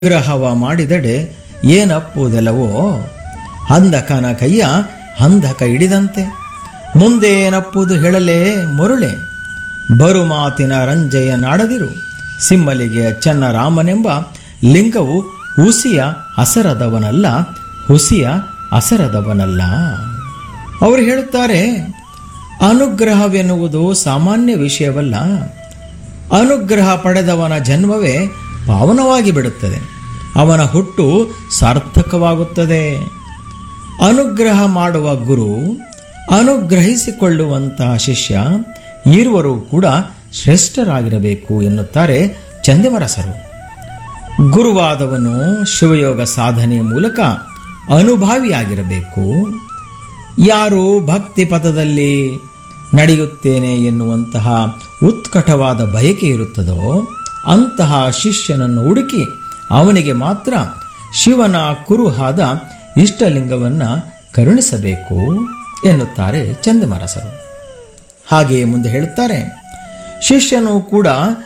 ಗ್ರಹವ ಮಾಡಿದಡೆ ಏನಪ್ಪುವುದೆಲ್ಲವೋ ಅಂಧಕನ ಕೈಯ ಅಂಧಕ ಹಿಡಿದಂತೆ ಮುಂದೇನಪ್ಪುದು ಹೇಳಲೇ ಮರುಳೆ ಬರು ಮಾತಿನ ರಂಜೆಯ ನಾಡದಿರು ಸಿಮ್ಮಲಿಗೆ ಚನ್ನರಾಮನೆಂಬ ಲಿಂಗವು ಹುಸಿಯ ಅಸರದವನಲ್ಲ ಹುಸಿಯ ಅಸರದವನಲ್ಲ. ಅವರು ಹೇಳುತ್ತಾರೆ, ಅನುಗ್ರಹವೆನ್ನುವುದು ಸಾಮಾನ್ಯ ವಿಷಯವಲ್ಲ. ಅನುಗ್ರಹ ಪಡೆದವನ ಜನ್ಮವೇ ಪಾವನವಾಗಿ ಬಿಡುತ್ತದೆ, ಅವನ ಹುಟ್ಟು ಸಾರ್ಥಕವಾಗುತ್ತದೆ. ಅನುಗ್ರಹ ಮಾಡುವ ಗುರು, ಅನುಗ್ರಹಿಸಿಕೊಳ್ಳುವಂತಹ ಶಿಷ್ಯ ಇರುವರು ಕೂಡ ಶ್ರೇಷ್ಠರಾಗಿರಬೇಕು ಎನ್ನುತ್ತಾರೆ ಚಂದಿಮರಸರು. ಗುರುವಾದವನು ಶಿವಯೋಗ ಸಾಧನೆಯ ಮೂಲಕ ಅನುಭಾವಿಯಾಗಿರಬೇಕು. ಯಾರು ಭಕ್ತಿ ಪಥದಲ್ಲಿ ನಡೆಯುತ್ತೇನೆ ಎನ್ನುವಂತಹ ಉತ್ಕಟವಾದ ಬಯಕೆ ಇರುತ್ತದೋ ಅಂತಹ ಶಿಷ್ಯನನ್ನು ಹುಡುಕಿ ಅವನಿಗೆ ಮಾತ್ರ ಶಿವನ ಕುರುಹಾದ ಇಷ್ಟಲಿಂಗವನ್ನು ಕರುಣಿಸಬೇಕು ಎನ್ನುತ್ತಾರೆ ಚಂದಿಮರಸರು. ಹಾಗೆಯೇ ಮುಂದೆ ಹೇಳುತ್ತಾರೆ, ಶಿಷ್ಯನು ಕೂಡ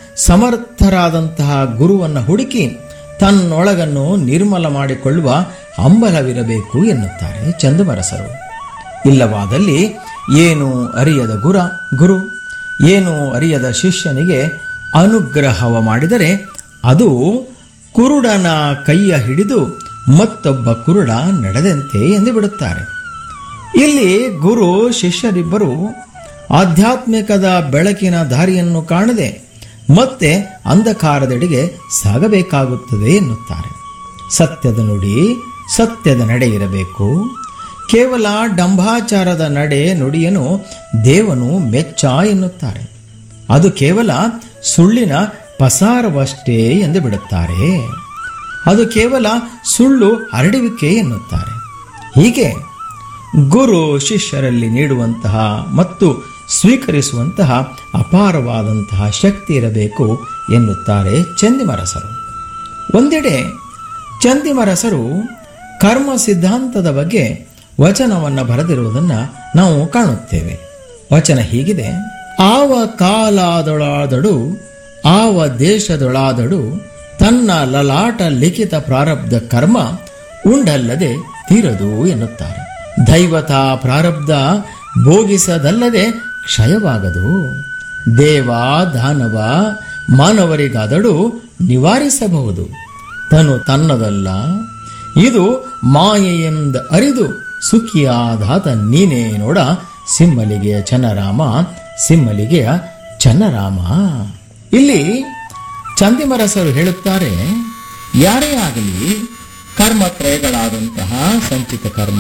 ಸಮರ್ಥರಾದಂತಹ ಗುರುವನ್ನು ಹುಡುಕಿ ತನ್ನೊಳಗನ್ನು ನಿರ್ಮಲ ಮಾಡಿಕೊಳ್ಳುವ ಹಂಬಲವಿರಬೇಕು ಎನ್ನುತ್ತಾರೆ ಚಂದಿಮರಸರು. ಇಲ್ಲವಾದಲ್ಲಿ ಏನು ಅರಿಯದ ಗುರು ಏನು ಅರಿಯದ ಶಿಷ್ಯನಿಗೆ ಅನುಗ್ರಹವ ಮಾಡಿದರೆ ಅದು ಕುರುಡನ ಕೈಯ ಹಿಡಿದು ಮತ್ತೊಬ್ಬ ಕುರುಡ ನಡೆದಂತೆ ಎಂದು ಬಿಡುತ್ತಾರೆ. ಇಲ್ಲಿ ಗುರು ಶಿಷ್ಯರಿಬ್ಬರು ಆಧ್ಯಾತ್ಮಿಕದ ಬೆಳಕಿನ ದಾರಿಯನ್ನು ಕಾಣದೆ ಮತ್ತೆ ಅಂಧಕಾರದೆಡೆಗೆ ಸಾಗಬೇಕಾಗುತ್ತದೆ ಎನ್ನುತ್ತಾರೆ. ಸತ್ಯದ ನುಡಿ ಸತ್ಯದ ನಡೆ ಇರಬೇಕು. ಕೇವಲ ಡಂಭಾಚಾರದ ನಡೆ ನುಡಿಯನ್ನು ದೇವನು ಮೆಚ್ಚ ಎನ್ನುತ್ತಾರೆ. ಅದು ಕೇವಲ ಸುಳ್ಳಿನ ಪಸಾರವಷ್ಟೇ ಎಂದು ಬಿಡುತ್ತಾರೆ. ಅದು ಕೇವಲ ಸುಳ್ಳು ಹರಡುವಿಕೆ ಎನ್ನುತ್ತಾರೆ. ಹೀಗೆ ಗುರು ಶಿಷ್ಯರಲ್ಲಿ ನೀಡುವಂತಹ ಮತ್ತು ಸ್ವೀಕರಿಸುವಂತಹ ಅಪಾರವಾದಂತಹ ಶಕ್ತಿ ಇರಬೇಕು ಎನ್ನುತ್ತಾರೆ ಚಂದಿಮರಸರು. ಒಂದೆಡೆ ಚಂದಿಮರಸರು ಕರ್ಮ ಸಿದ್ಧಾಂತದ ಬಗ್ಗೆ ವಚನವನ್ನು ಬರೆದಿರುವುದನ್ನು ನಾವು ಕಾಣುತ್ತೇವೆ. ವಚನ ಹೀಗಿದೆ: ಆವ ಕಾಲದೊಳಾದಡು ಆವ ದೇಶದೊಳಾದಡು ತನ್ನ ಲಲಾಟ ಲಿಖಿತ ಪ್ರಾರಬ್ಧ ಕರ್ಮ ಉಂಡಲ್ಲದೆ ತೀರದು ಎನ್ನುತ್ತಾರೆ. ದೈವತಾ ಪ್ರಾರಬ್ಧ ಭೋಗಿಸದಲ್ಲದೆ ಕ್ಷಯವಾಗದು. ದೇವ ದಾನವ ಮಾನವರಿಗಾದಡು ನಿವಾರಿಸಬಹುದು. ತನು ತನ್ನದಲ್ಲ, ಇದು ಮಾಯೆಯಿಂದ ಅರಿದು ಸುಖಿಯಾದಾತ ನೀನೇ ನೋಡ ಸಿಮ್ಮಲಿಗೆಯ ಚನ್ನರಾಮ, ಸಿಮ್ಮಲಿಗೆಯ ಚನ್ನರಾಮ. ಇಲ್ಲಿ ಚಂದಿಮರಸರು ಹೇಳುತ್ತಾರೆ, ಯಾರೇ ಆಗಲಿ ಕರ್ಮತ್ರಯಗಳಾದಂತಹ ಸಂಚಿತ ಕರ್ಮ,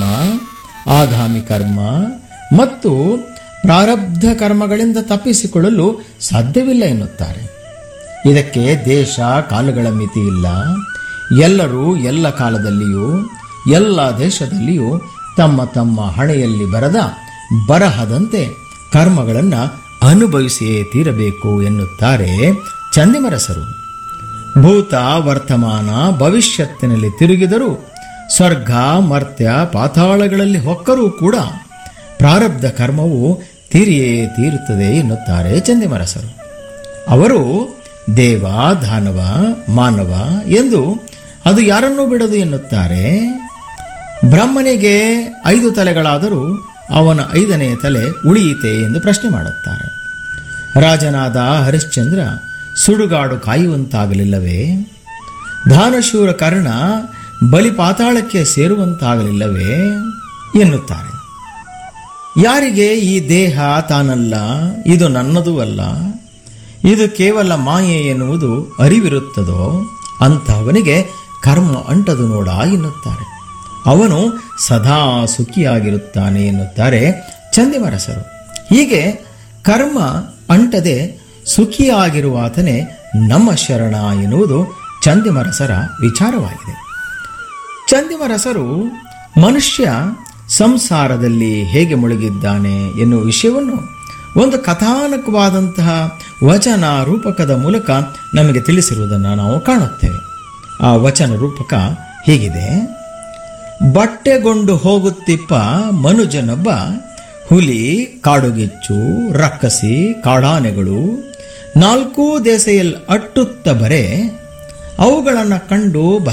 ಆಗಾಮಿ ಕರ್ಮ ಮತ್ತು ಪ್ರಾರಬ್ಧ ಕರ್ಮಗಳಿಂದ ತಪ್ಪಿಸಿಕೊಳ್ಳಲು ಸಾಧ್ಯವಿಲ್ಲ ಎನ್ನುತ್ತಾರೆ. ಇದಕ್ಕೆ ದೇಶ ಕಾಲಗಳ ಮಿತಿ ಇಲ್ಲ. ಎಲ್ಲರೂ ಎಲ್ಲ ಕಾಲದಲ್ಲಿಯೂ ಎಲ್ಲ ದೇಶದಲ್ಲಿಯೂ ತಮ್ಮ ತಮ್ಮ ಹಣೆಯಲ್ಲಿ ಬರದ ಬರಹದಂತೆ ಕರ್ಮಗಳನ್ನು ಅನುಭವಿಸಿಯೇ ತೀರಬೇಕು ಎನ್ನುತ್ತಾರೆ ಚಂದಿಮರಸರು. ಭೂತ ವರ್ತಮಾನ ಭವಿಷ್ಯತ್ತಿನಲ್ಲಿ ತಿರುಗಿದರೂ ಸ್ವರ್ಗ ಮರ್ತ್ಯ ಪಾತಾಳಗಳಲ್ಲಿ ಹೊಕ್ಕರೂ ಕೂಡ ಪ್ರಾರಬ್ಧ ಕರ್ಮವು ತೀರಿಯೇ ತೀರುತ್ತದೆ ಎನ್ನುತ್ತಾರೆ ಚಂದಿಮರಸರು. ಅವರು ದೇವ ದಾನವ ಮಾನವ ಎಂದು ಅದು ಯಾರನ್ನೂ ಬಿಡದು ಎನ್ನುತ್ತಾರೆ. ಬ್ರಹ್ಮನಿಗೆ 5 ತಲೆಗಳಾದರೂ ಅವನ 5ನೇ ತಲೆ ಉಳಿಯಿತೆ ಎಂದು ಪ್ರಶ್ನೆ ಮಾಡುತ್ತಾರೆ. ರಾಜನಾದ ಹರಿಶ್ಚಂದ್ರ ಸುಡುಗಾಡು ಕಾಯುವಂತಾಗಲಿಲ್ಲವೇ? ದಾನಶೂರ ಕರ್ಣ ಬಲಿ ಪಾತಾಳಕ್ಕೆ ಸೇರುವಂತಾಗಲಿಲ್ಲವೇ ಎನ್ನುತ್ತಾರೆ. ಯಾರಿಗೆ ಈ ದೇಹ ತಾನಲ್ಲ, ಇದು ನನ್ನದೂ ಅಲ್ಲ, ಇದು ಕೇವಲ ಮಾಯೆ ಎನ್ನುವುದು ಅರಿವಿರುತ್ತದೋ ಅಂತಹವನಿಗೆ ಕರ್ಮ ಅಂಟದು ನೋಡ ಎನ್ನುತ್ತಾರೆ. ಅವನು ಸದಾ ಸುಖಿಯಾಗಿರುತ್ತಾನೆ ಎನ್ನುತ್ತಾರೆ ಚಂದಿಮರಸರು. ಹೀಗೆ ಕರ್ಮ ಅಂಟದೆ ಸುಖಿಯಾಗಿರುವಾತನೇ ನಮ್ಮ ಶರಣ ಎನ್ನುವುದು ಚಂದಿಮರಸರ ವಿಚಾರವಾಗಿದೆ. ಚಂದಿಮರಸರು ಮನುಷ್ಯ ಸಂಸಾರದಲ್ಲಿ ಹೇಗೆ ಮುಳುಗಿದ್ದಾನೆ ಎನ್ನುವ ವಿಷಯವನ್ನು ಒಂದು ಕಥಾನಕವಾದಂತಹ ವಚನ ರೂಪಕದ ಮೂಲಕ ನಮಗೆ ತಿಳಿಸಿರುವುದನ್ನು ನಾವು ಕಾಣುತ್ತೇವೆ. ಆ ವಚನ ರೂಪಕ ಹೀಗಿದೆ: ಬಟ್ಟೆಗೊಂಡು ಹೋಗುತ್ತಿಪ್ಪ ಮನುಜನೊಬ್ಬ, ಹುಲಿ ಕಾಡುಗಿಚ್ಚು ರಕ್ಕಸಿ ಕಾಡಾನೆಗಳು 4 ದೆಸೆಯಲ್ಲಿ ಅಟ್ಟುತ್ತ ಬರೆ, ಅವುಗಳನ್ನು ಕಂಡು